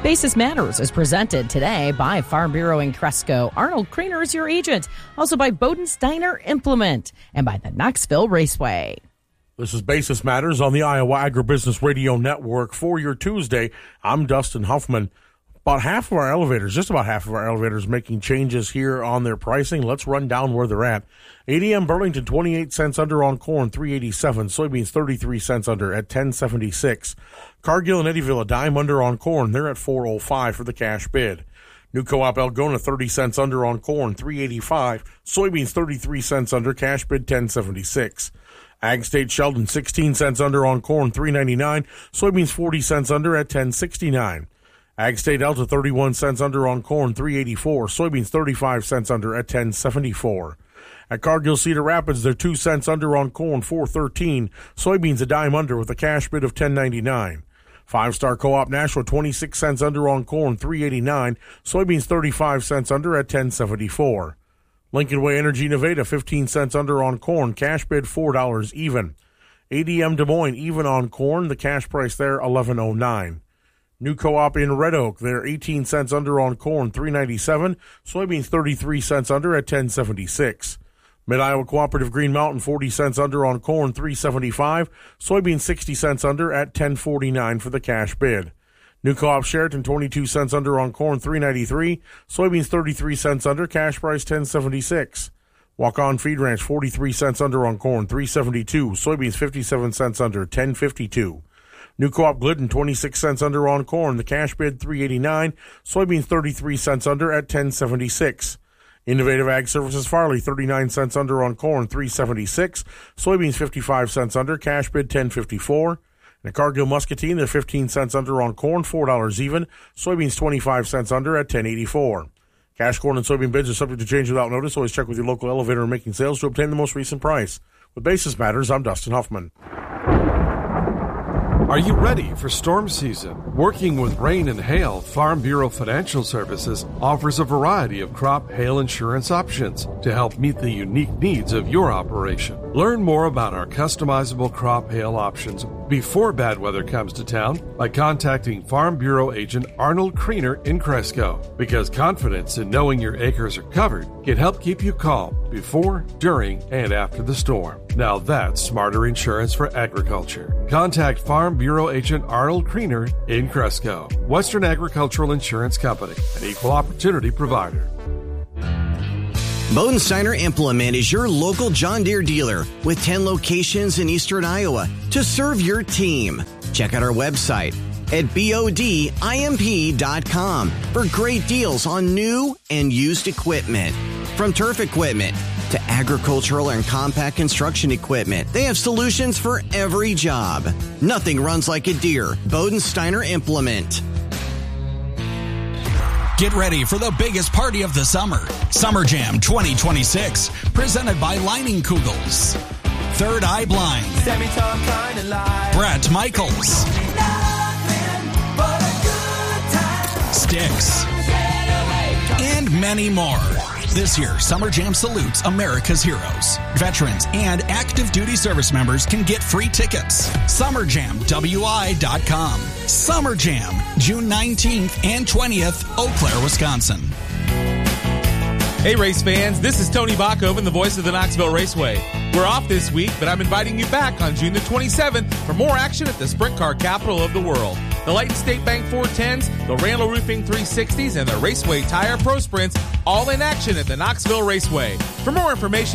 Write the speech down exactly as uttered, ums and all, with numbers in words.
Basis Matters is presented today by Farm Bureau in Cresco. Arnold Kriener is your agent. Also by Bodensteiner Implement and by the Knoxville Raceway. This is Basis Matters on the Iowa Agribusiness Radio Network. For your Tuesday, I'm Dustin Huffman. About half of our elevators, just about half of our elevators, making changes here on their pricing. Let's run down where they're at. A D M Burlington, twenty-eight cents under on corn, three eighty-seven. Soybeans, thirty-three cents under at ten seventy-six. Cargill and Eddyville, a dime under on corn. They're at four oh five for the cash bid. New Co-op Algona, thirty cents under on corn, three eighty-five. Soybeans, thirty-three cents under, cash bid ten seventy-six. Ag State Sheldon, sixteen cents under on corn, three ninety-nine. Soybeans, forty cents under at ten sixty-nine. Ag State Alta, thirty-one cents under on corn, three eighty-four. Soybeans, thirty-five cents under at ten seventy-four. At Cargill Cedar Rapids, they're two cents under on corn, four thirteen. Soybeans, a dime under with a cash bid of ten ninety-nine. Five Star Co-op Nashua, twenty-six cents under on corn, three eighty-nine. Soybeans, thirty-five cents under at ten seventy-four. Lincoln Way Energy Nevada, fifteen cents under on corn, cash bid four dollars even. A D M Des Moines, even on corn, the cash price there, eleven oh nine. New Co-op in Red Oak, they're eighteen cents under on corn, three ninety-seven. Soybeans, thirty-three cents under at ten seventy-six. Mid-Iowa Cooperative Green Mountain, forty cents under on corn, three seventy-five. Soybeans, sixty cents under at ten forty-nine for the cash bid. New Co-op Sheraton, twenty-two cents under on corn, three ninety-three. Soybeans, thirty-three cents under, cash price ten seventy-six. Walk-On Feed Ranch, forty-three cents under on corn, three seventy-two. Soybeans, fifty-seven cents under, ten fifty-two. New Co-op Glidden, twenty-six cents under on corn. The cash bid, three eighty-nine. Soybeans, thirty-three cents under at ten seventy-six. Innovative Ag Services Farley, thirty-nine cents under on corn, three seventy-six. Soybeans, fifty-five cents under. Cash bid, ten fifty-four. And at Cargill Muscatine, they're fifteen cents under on corn, four dollars even. Soybeans, twenty-five cents under at ten eighty-four. Cash corn and soybean bids are subject to change without notice. Always check with your local elevator and making sales to obtain the most recent price. With Basis Matters, I'm Dustin Huffman. Are you ready for storm season? Working with rain and hail, Farm Bureau Financial Services offers a variety of crop hail insurance options to help meet the unique needs of your operation. Learn more about our customizable crop hail options before bad weather comes to town by contacting Farm Bureau agent Arnold Kriener in Cresco, because confidence in knowing your acres are covered can help keep you calm before, during, and after the storm. Now that's smarter insurance for agriculture. Contact Farm Bureau agent Arnold Kriener in Cresco. Western Agricultural Insurance Company, an equal opportunity provider. Bodensteiner Implement is your local John Deere dealer with ten locations in eastern Iowa to serve your team. Check out our website at B O D I M P dot com for great deals on new and used equipment. From turf equipment to agricultural and compact construction equipment, they have solutions for every job. Nothing runs like a Deere. Bodensteiner Implement. Get ready for the biggest party of the summer. Summer Jam twenty twenty-six, presented by Lining Kugels. Third Eye Blind. Brett Michaels. Styx. And many more. This year, Summer Jam salutes America's heroes. Veterans and active duty service members can get free tickets. Summer Jam W I dot com. Summer Jam, June nineteenth and twentieth, Eau Claire, Wisconsin. Hey race fans, this is Tony Bachhoven, the voice of the Knoxville Raceway. We're off this week, but I'm inviting you back on June the twenty-seventh for more action at the sprint car capital of the world. The Lighton State Bank four tens, the Randall Roofing three sixties, and the Raceway Tire Pro Sprints, all in action at the Knoxville Raceway. For more information,